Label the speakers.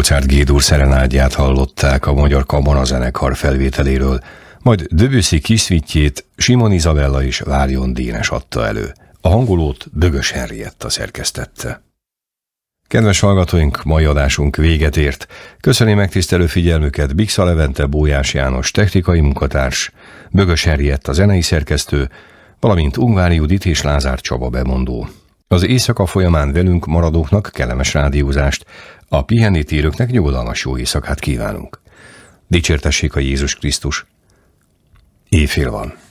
Speaker 1: Mozart G-dur szerenádját hallották a Magyar Kamarazenekar felvételéről, majd Debussy kis szvitjét Simon Izabella és Várjon Dénes adta elő. A hangolót Bögös Henrietta szerkesztette. Kedves hallgatóink, mai adásunk véget ért. Köszöni megtisztelő figyelmüket Bixa Levente, Bójás János technikai munkatárs, Bögös Henrietta zenei szerkesztő, valamint Ungvári Judit és Lázár Csaba bemondó. Az éjszaka folyamán velünk maradóknak kellemes rádiózást, a pihenni térőknek nyugodalmas jó éjszakát kívánunk. Dicsértessék a Jézus Krisztus! Éjfél van.